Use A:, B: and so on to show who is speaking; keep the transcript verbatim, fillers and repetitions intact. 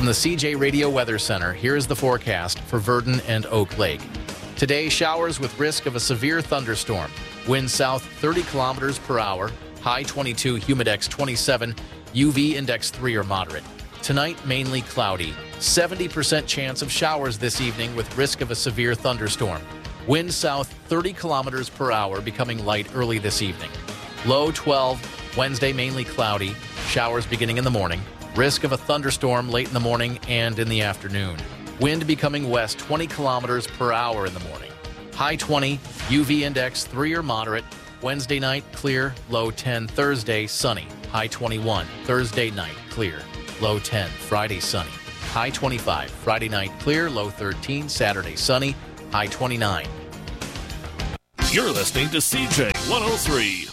A: From the C J Radio Weather Center, here is the forecast for Virden and Oak Lake. Today, showers with risk of a severe thunderstorm. Wind south thirty kilometers per hour, high twenty-two, humidex twenty-seven, U V index three or moderate. Tonight, mainly cloudy. seventy percent chance of showers this evening with risk of a severe thunderstorm. Wind south thirty kilometers per hour, becoming light early this evening. Low twelve, Wednesday mainly cloudy, showers beginning in the morning. Risk of a thunderstorm late in the morning and in the afternoon. Wind becoming west twenty kilometers per hour in the morning. High twenty, U V index three or moderate. Wednesday night, clear. Low ten. Thursday, sunny. High twenty-one. Thursday night, clear. Low ten. Friday, sunny. High twenty-five. Friday night, clear. Low thirteen. Saturday, sunny. High twenty-nine.
B: You're listening to C J one oh three.